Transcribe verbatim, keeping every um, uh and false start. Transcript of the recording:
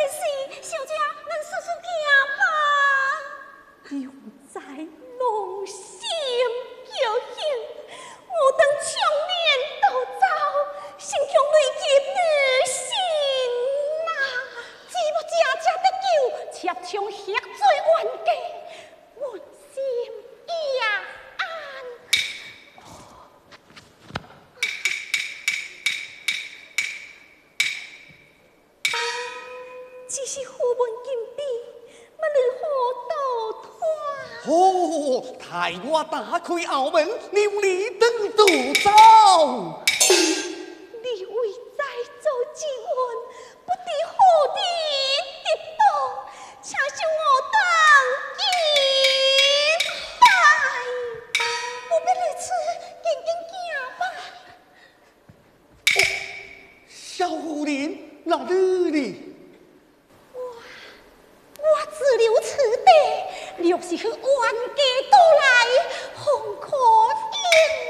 是，小姐，咱速速行吧。 又在龙心叫兴，我等长年都走，心中累积女心呐。 只要家家的救，且从血罪冤家，我心也安。 只是虎门金币，乜你何倒脱？ 哦，待我打开后门，留你等渡走。 你为在做之恩，不知何地得到，且受我等一拜。 不必如此，紧紧行吧。 小夫人，哪里呢？ 我自留此地，若是去冤家倒来，恐可应